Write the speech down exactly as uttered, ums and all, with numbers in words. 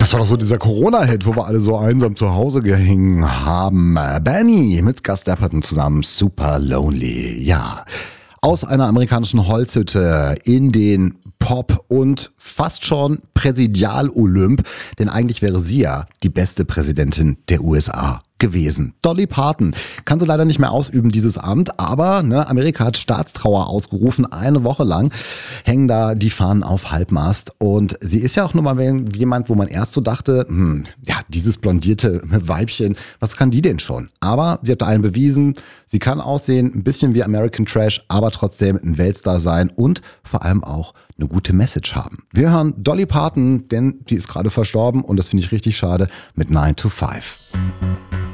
Das war doch so dieser Corona-Hit, wo wir alle so einsam zu Hause gehängt haben. Benny mit Gus Dapperton zusammen, Super Lonely. Ja, aus einer amerikanischen Holzhütte in den Pop- und fast schon Präsidial-Olymp. Denn eigentlich wäre sie ja die beste Präsidentin der U S A gewesen. Dolly Parton kann sie leider nicht mehr ausüben, dieses Amt, aber ne, Amerika hat Staatstrauer ausgerufen, eine Woche lang hängen da die Fahnen auf Halbmast und sie ist ja auch nur mal jemand, wo man erst so dachte, hm, ja, dieses blondierte Weibchen, was kann die denn schon? Aber sie hat da einen bewiesen, sie kann aussehen, ein bisschen wie American Trash, aber trotzdem ein Weltstar sein und vor allem auch eine gute Message haben. Wir hören Dolly Parton, denn die ist gerade verstorben und das finde ich richtig schade, mit nine to five.